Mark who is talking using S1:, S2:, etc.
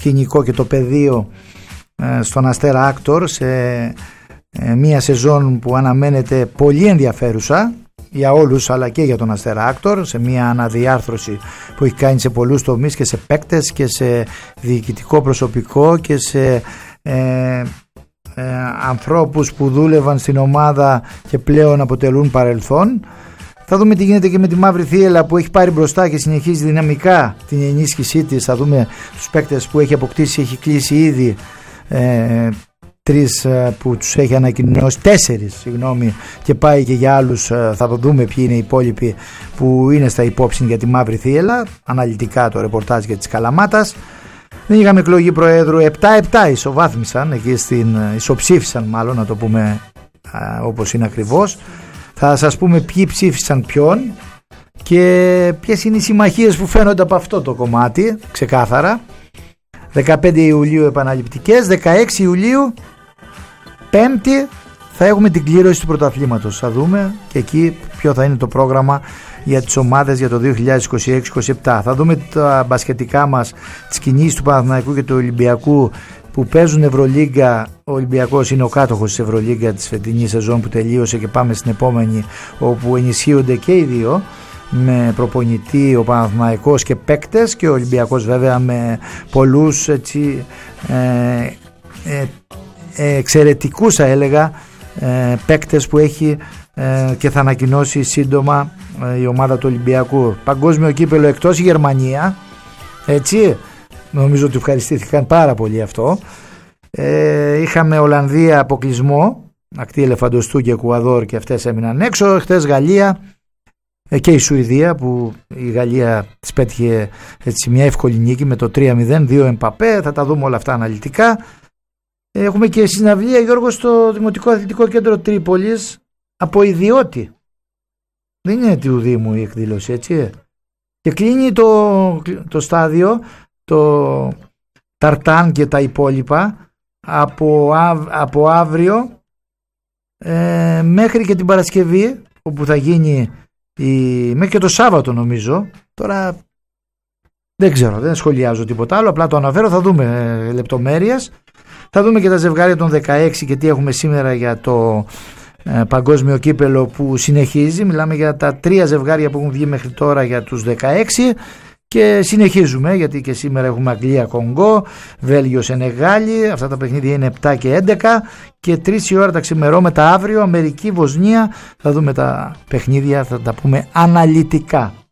S1: σκηνικό και το πεδίο στον Αστέρα Άκτορ σε μια σεζόν που αναμένεται πολύ ενδιαφέρουσα για όλους, αλλά και για τον Αστέρα Άκτορ, σε μια αναδιάρθρωση που έχει κάνει σε πολλούς τομείς και σε παίκτες και σε διοικητικό προσωπικό και σε ανθρώπους που δούλευαν στην ομάδα και πλέον αποτελούν παρελθόν. Θα δούμε τι γίνεται και με τη Μαύρη Θύελλα που έχει πάρει μπροστά και συνεχίζει δυναμικά την ενίσχυσή της. Θα δούμε τους παίκτες που έχει αποκτήσει, έχει κλείσει ήδη 3 που τους έχει ανακοινώσει, 4 συγγνώμη, και πάει και για άλλους. Θα το δούμε ποιοι είναι οι υπόλοιποι που είναι στα υπόψη για τη Μαύρη Θύελλα. Αναλυτικά το ρεπορτάζ για της Καλαμάτας. Δεν είχαμε εκλογή Προέδρου, 7-7 ισοβάθμισαν εκεί ισοψήφισαν μάλλον, να το πούμε όπως είναι ακριβώς. Θα σας πούμε ποιοι ψήφισαν ποιον και ποιες είναι οι συμμαχίες που φαίνονται από αυτό το κομμάτι ξεκάθαρα. 15 Ιουλίου επαναληπτικές, 16 Ιουλίου Πέμπτη θα έχουμε την κλήρωση του πρωταθλήματος. Θα δούμε και εκεί ποιο θα είναι το πρόγραμμα για τις ομάδες για το 2026-27. Θα δούμε τα μπασκετικά μας, τις κινήσεις του Παναθηναϊκού και του Ολυμπιακού που παίζουν Ευρωλίγκα. Ο Ολυμπιακός είναι ο κάτοχος της Ευρωλίγκα της φετινής σεζόν που τελείωσε και πάμε στην επόμενη, όπου ενισχύονται και οι δύο με προπονητή ο Παναθηναϊκός και παίκτες, και ο Ολυμπιακός βέβαια με πολλούς εξαιρετικούς θα έλεγα παίκτες που έχει και θα ανακοινώσει σύντομα η ομάδα του Ολυμπιακού. Παγκόσμιο κύπελο εκτός η Γερμανία, έτσι, νομίζω ότι ευχαριστήθηκαν πάρα πολύ αυτό. Είχαμε Ολλανδία αποκλεισμό, ακτή Ελεφαντοστού και Εκουαδόρ, και αυτές έμειναν έξω. Χτες Γαλλία και η Σουηδία, που η Γαλλία της πέτυχε έτσι μια εύκολη νίκη με το 3-0, 2 Εμπαπέ. Θα τα δούμε όλα αυτά αναλυτικά. Έχουμε και συναυλία, Γιώργο, στο Δημοτικό Αθλητικό Κέντρο Τρίπολης από ιδιώτη. Δεν είναι του Δήμου η εκδήλωση, έτσι. Και κλείνει το στάδιο, το Ταρτάν και τα υπόλοιπα από αύριο μέχρι και την Παρασκευή, όπου θα γίνει μέχρι και το Σάββατο νομίζω. Τώρα δεν ξέρω, δεν σχολιάζω τίποτα άλλο, απλά το αναφέρω. Θα δούμε λεπτομέρειες. Θα δούμε και τα ζευγάρια των 16 και τι έχουμε σήμερα για το παγκόσμιο κύπελο που συνεχίζει. Μιλάμε για τα 3 ζευγάρια που έχουν βγει μέχρι τώρα για τους 16 και συνεχίζουμε, γιατί και σήμερα έχουμε Αγγλία-Κονγκό, Βέλγιο-Σενεγάλη. Αυτά τα παιχνίδια είναι 7 και 11 και 3 η ώρα τα ξημερώματα αύριο Αμερική-Βοσνία. Θα δούμε τα παιχνίδια, θα τα πούμε αναλυτικά.